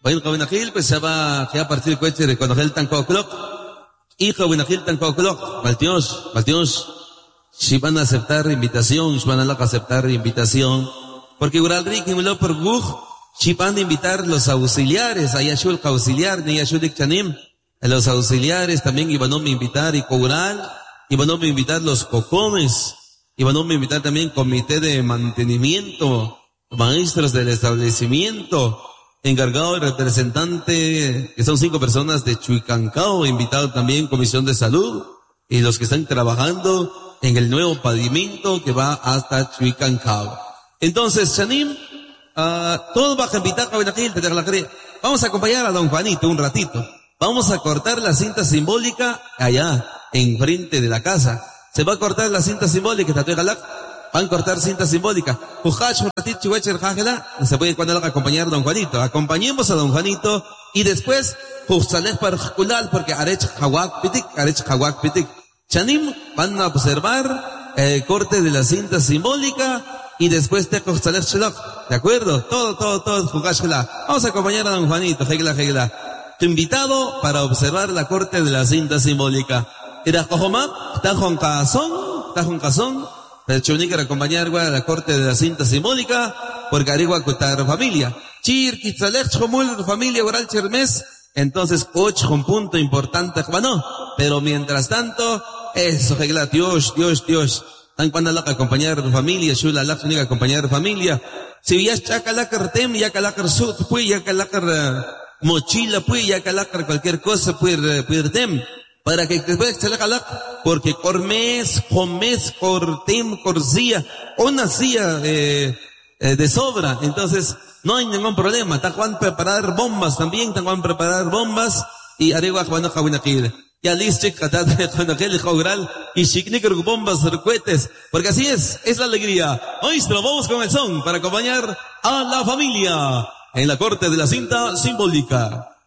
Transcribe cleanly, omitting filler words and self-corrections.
Bueno, Winajil, pues ya va a partir de coche de cuando él tan clock. Hijo Winajil tan clock. Baltios. Si van a aceptar invitación, si van a aceptar invitación. Porque Uralrik y Mulo por Gug, si van a invitar los auxiliares, a Yashul auxiliar, ni Yashul Chanim. Los auxiliares también iban a invitar y Coural, iban a invitar los cocomes, iban a invitar también comité de mantenimiento, maestros del establecimiento, encargado y representante, que son 5 personas de Chuicancao, invitado también comisión de salud, y los que están trabajando en el nuevo pavimento que va hasta Chuicancao. Entonces, Chanim, todos van a invitar a Benajil, vamos a acompañar a don Juanito un ratito. Vamos a cortar la cinta simbólica allá, enfrente de la casa. Se va a cortar la cinta simbólica, van a cortar cinta simbólica. Se puede cuando acompañar a don Juanito. Acompañemos a don Juanito y después, porque Arech Hawak Pitik. Chanim van a observar el corte de la cinta simbólica y después ¿de acuerdo? Todo, vamos a acompañar a don Juanito, tu invitado para observar la corte de la cinta simbólica. Era Jojoma, está Juan Cazón, pero Chunica para acompañar a la corte de la cinta simbólica, porque Arigua Cutar familia. Chir, Kitzalech, Chomul, familia, Oral Chermes, entonces, un punto importante, bueno, pero mientras tanto, eso, Dios, tan cuando la acompañar familia, Shula la única acompañar familia. Si ya chacalacar tem, ya calacar sud, pues ya calacar mochila, pues ya calacar cualquier cosa, pues tem, para que después se la calac, porque cormes, cortem, corsía, una silla de sobra, entonces no hay ningún problema. Tan preparar bombas también, y arriba cuando Jawinakil. Ya listo, y Shiknikar bombas, cohetes, porque así es la alegría. Hoy nos vamos con el son para acompañar a la familia en la corte de la cinta simbólica.